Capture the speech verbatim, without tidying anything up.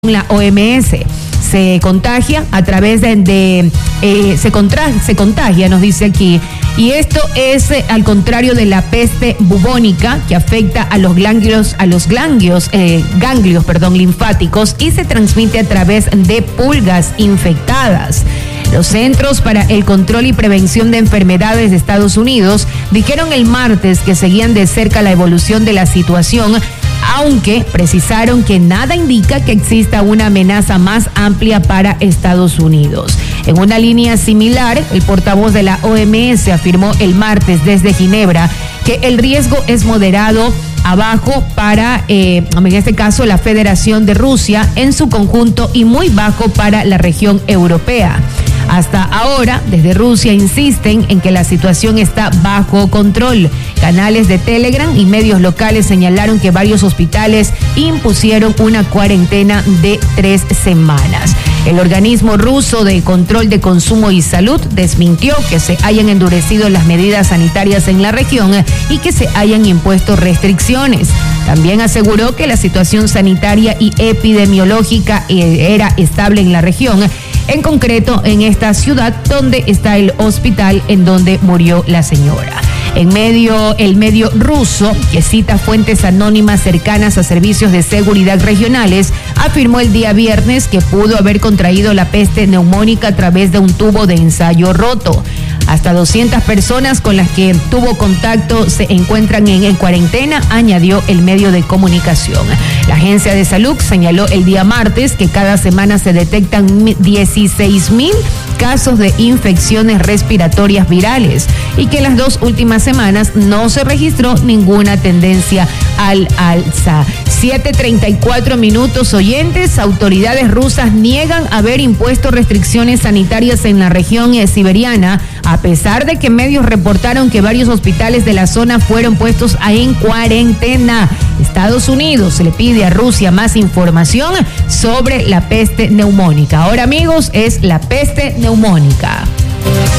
La O M S se contagia a través de, de eh, se, contra, se contagia, nos dice aquí, y esto es eh, al contrario de la peste bubónica que afecta a los ganglios, a los ganglios, eh, ganglios, perdón, linfáticos y se transmite a través de pulgas infectadas. Los Centros para el Control y Prevención de Enfermedades de Estados Unidos dijeron el martes que seguían de cerca la evolución de la situación, aunque precisaron que nada indica que exista una amenaza más amplia para Estados Unidos. En una línea similar, el portavoz de la O M S afirmó el martes desde Ginebra que el riesgo es moderado a bajo para, eh, en este caso, la Federación de Rusia en su conjunto y muy bajo para la región europea. Hasta ahora, desde Rusia insisten en que la situación está bajo control. Canales de Telegram y medios locales señalaron que varios hospitales impusieron una cuarentena de tres semanas. El organismo ruso de control de consumo y salud desmintió que se hayan endurecido las medidas sanitarias en la región y que se hayan impuesto restricciones. También aseguró que la situación sanitaria y epidemiológica era estable en la región, en concreto en esta ciudad donde está el hospital en donde murió la señora. En medio, el medio ruso, que cita fuentes anónimas cercanas a servicios de seguridad regionales, afirmó el día viernes que pudo haber contraído la peste neumónica a través de un tubo de ensayo roto. Hasta doscientas personas con las que tuvo contacto se encuentran en, en cuarentena, añadió el medio de comunicación. La agencia de salud señaló el día martes que cada semana se detectan dieciséis mil casos de infecciones respiratorias virales y que en las dos últimas semanas no se registró ninguna tendencia al alza. siete treinta y cuatro minutos, oyentes. Autoridades rusas niegan haber impuesto restricciones sanitarias en la región siberiana, a pesar de que medios reportaron que varios hospitales de la zona fueron puestos en cuarentena. Estados Unidos le pide a Rusia más información sobre la peste neumónica. Ahora, amigos, es la peste neumónica.